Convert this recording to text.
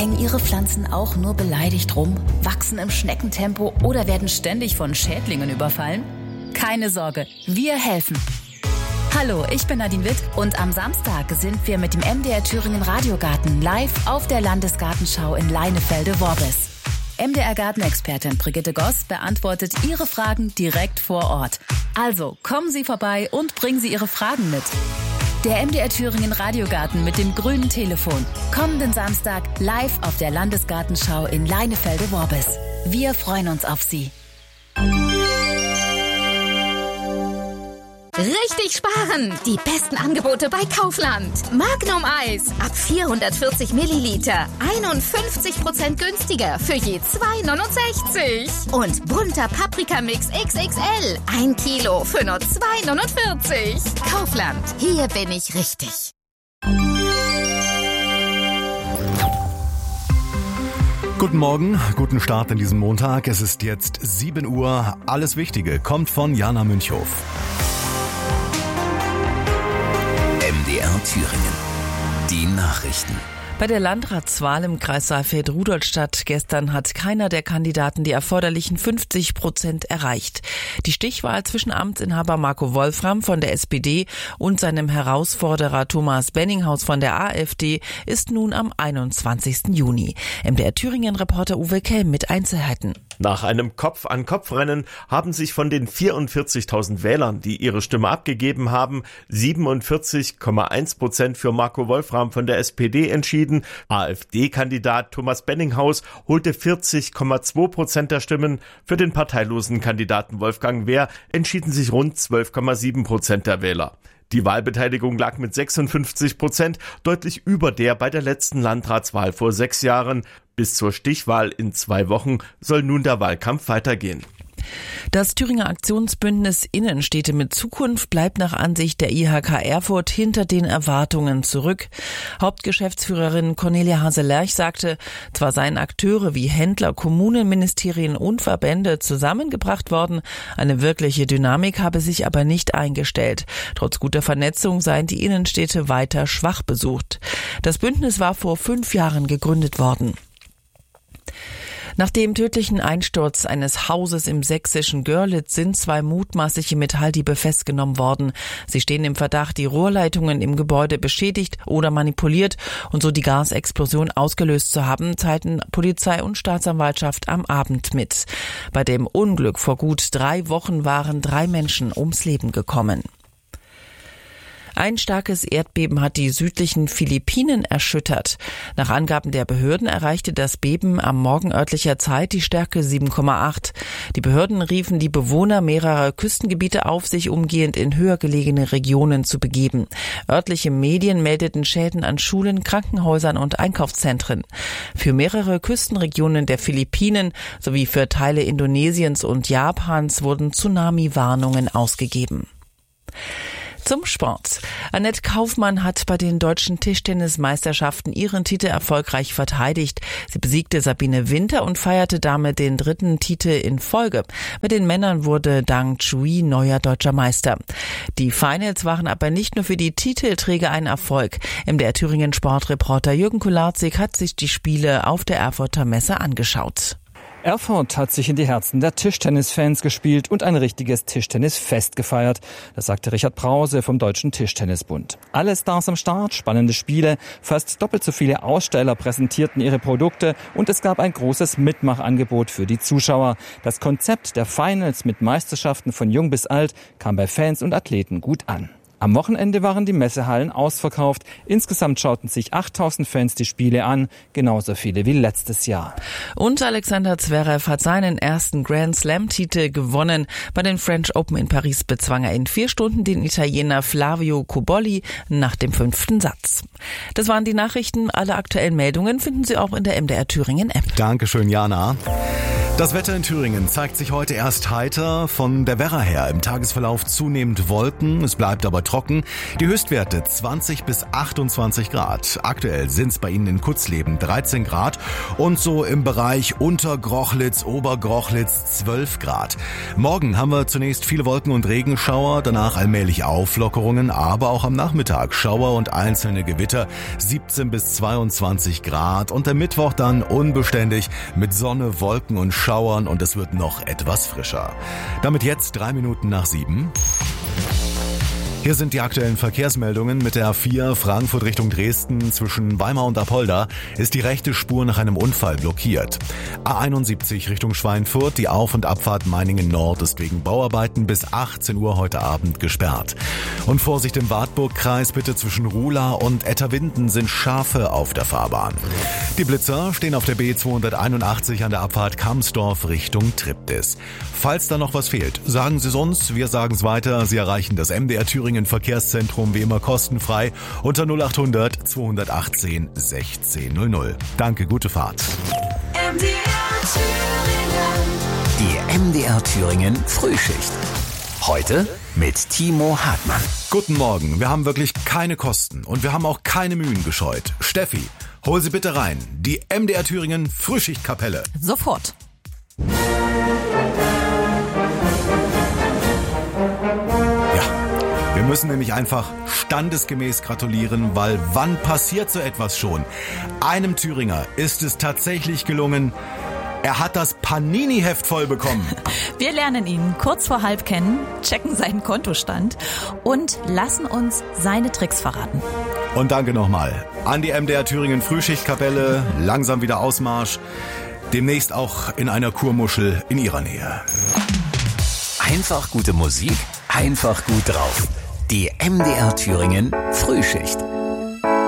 Hängen Ihre Pflanzen auch nur beleidigt rum, wachsen im Schneckentempo oder werden ständig von Schädlingen überfallen? Keine Sorge, wir helfen. Hallo, ich bin Nadine Witt und am Samstag sind wir mit dem MDR Thüringen Radiogarten live auf der Landesgartenschau in Leinefelde-Worbis. MDR-Gartenexpertin Brigitte Goss beantwortet Ihre Fragen direkt vor Ort. Also kommen Sie vorbei und bringen Sie Ihre Fragen mit. Der MDR Thüringen Radiogarten mit dem grünen Telefon. Kommenden Samstag live auf der Landesgartenschau in Leinefelde-Worbis. Wir freuen uns auf Sie. Richtig sparen! Die besten Angebote bei Kaufland. Magnum Eis ab 440 Milliliter. 51% günstiger für je 2,69. Und bunter Paprikamix XXL. 1 Kilo für nur 2,49. Kaufland. Hier bin ich richtig. Guten Morgen, guten Start in diesem Montag. Es ist jetzt 7 Uhr. Alles Wichtige kommt von Jana Münchhof. MDR Thüringen. Die Nachrichten. Bei der Landratswahl im Kreis Saalfeld-Rudolstadt gestern hat keiner der Kandidaten die erforderlichen 50% erreicht. Die Stichwahl zwischen Amtsinhaber Marco Wolfram von der SPD und seinem Herausforderer Thomas Benninghaus von der AfD ist nun am 21. Juni. MDR Thüringen-Reporter Uwe Kelm mit Einzelheiten. Nach einem Kopf-an-Kopf-Rennen haben sich von den 44.000 Wählern, die ihre Stimme abgegeben haben, 47,1% für Marco Wolfram von der SPD entschieden. AfD-Kandidat Thomas Benninghaus holte 40,2% der Stimmen. Für den parteilosen Kandidaten Wolfgang Wehr entschieden sich rund 12,7% der Wähler. Die Wahlbeteiligung lag mit 56% deutlich über der bei der letzten Landratswahl vor 6 Jahren. Bis zur Stichwahl in 2 Wochen soll nun der Wahlkampf weitergehen. Das Thüringer Aktionsbündnis Innenstädte mit Zukunft bleibt nach Ansicht der IHK Erfurt hinter den Erwartungen zurück. Hauptgeschäftsführerin Cornelia Hase-Lerch sagte, zwar seien Akteure wie Händler, Kommunen, Ministerien und Verbände zusammengebracht worden, eine wirkliche Dynamik habe sich aber nicht eingestellt. Trotz guter Vernetzung seien die Innenstädte weiter schwach besucht. Das Bündnis war vor 5 Jahren gegründet worden. Nach dem tödlichen Einsturz eines Hauses im sächsischen Görlitz sind 2 mutmaßliche Metalldiebe festgenommen worden. Sie stehen im Verdacht, die Rohrleitungen im Gebäude beschädigt oder manipuliert und so die Gasexplosion ausgelöst zu haben, teilten Polizei und Staatsanwaltschaft am Abend mit. Bei dem Unglück vor gut 3 Wochen waren 3 Menschen ums Leben gekommen. Ein starkes Erdbeben hat die südlichen Philippinen erschüttert. Nach Angaben der Behörden erreichte das Beben am Morgen örtlicher Zeit die Stärke 7,8. Die Behörden riefen die Bewohner mehrerer Küstengebiete auf, sich umgehend in höher gelegene Regionen zu begeben. Örtliche Medien meldeten Schäden an Schulen, Krankenhäusern und Einkaufszentren. Für mehrere Küstenregionen der Philippinen sowie für Teile Indonesiens und Japans wurden Tsunami-Warnungen ausgegeben. Zum Sport. Annette Kaufmann hat bei den deutschen Tischtennismeisterschaften ihren Titel erfolgreich verteidigt. Sie besiegte Sabine Winter und feierte damit den 3. Titel in Folge. Mit den Männern wurde Dang Chui neuer deutscher Meister. Die Finals waren aber nicht nur für die Titelträger ein Erfolg. MDR Thüringen Sportreporter Jürgen Kularzig hat sich die Spiele auf der Erfurter Messe angeschaut. Erfurt hat sich in die Herzen der Tischtennisfans gespielt und ein richtiges Tischtennisfest gefeiert. Das sagte Richard Brause vom Deutschen Tischtennisbund. Alle Stars am Start, spannende Spiele, fast doppelt so viele Aussteller präsentierten ihre Produkte und es gab ein großes Mitmachangebot für die Zuschauer. Das Konzept der Finals mit Meisterschaften von jung bis alt kam bei Fans und Athleten gut an. Am Wochenende waren die Messehallen ausverkauft. Insgesamt schauten sich 8.000 Fans die Spiele an, genauso viele wie letztes Jahr. Und Alexander Zverev hat seinen ersten Grand Slam-Titel gewonnen. Bei den French Open in Paris bezwang er in 4 Stunden den Italiener Flavio Cobolli nach dem 5. Satz. Das waren die Nachrichten. Alle aktuellen Meldungen finden Sie auch in der MDR Thüringen App. Dankeschön, Jana. Das Wetter in Thüringen zeigt sich heute erst heiter. Von der Werra her im Tagesverlauf zunehmend Wolken. Es bleibt aber trocken. Die Höchstwerte 20 bis 28 Grad. Aktuell sind es bei Ihnen in Kutzleben 13 Grad und so im Bereich Untergrochlitz, Obergrochlitz 12 Grad. Morgen haben wir zunächst viele Wolken und Regenschauer, danach allmählich Auflockerungen, aber auch am Nachmittag Schauer und einzelne Gewitter 17 bis 22 Grad und der Mittwoch dann unbeständig mit Sonne, Wolken und Schauern und es wird noch etwas frischer. Damit jetzt 3 Minuten nach 7. Hier sind die aktuellen Verkehrsmeldungen. Mit der A4 Frankfurt Richtung Dresden zwischen Weimar und Apolda ist die rechte Spur nach einem Unfall blockiert. A71 Richtung Schweinfurt, die Auf- und Abfahrt Meiningen Nord ist wegen Bauarbeiten bis 18 Uhr heute Abend gesperrt. Und Vorsicht im Wartburgkreis, bitte zwischen Ruhla und Etterwinden sind Schafe auf der Fahrbahn. Die Blitzer stehen auf der B281 an der Abfahrt Kamsdorf Richtung Triptis. Falls da noch was fehlt, sagen Sie es uns, wir sagen es weiter. Sie erreichen das MDR Thüringen Verkehrszentrum wie immer kostenfrei unter 0800 218 1600. Danke, gute Fahrt. Die MDR Thüringen Frühschicht. Heute mit Timo Hartmann. Guten Morgen, wir haben wirklich keine Kosten und wir haben auch keine Mühen gescheut. Steffi, hol sie bitte rein. Die MDR Thüringen Frühschichtkapelle. Sofort. Wir müssen nämlich einfach standesgemäß gratulieren, weil wann passiert so etwas schon? Einem Thüringer ist es tatsächlich gelungen, er hat das Panini-Heft voll bekommen. Wir lernen ihn kurz vor halb kennen, checken seinen Kontostand und lassen uns seine Tricks verraten. Und danke nochmal an die MDR Thüringen Frühschichtkapelle, langsam wieder Ausmarsch, demnächst auch in einer Kurmuschel in Ihrer Nähe. Einfach gute Musik, einfach gut drauf. Die MDR Thüringen Frühschicht.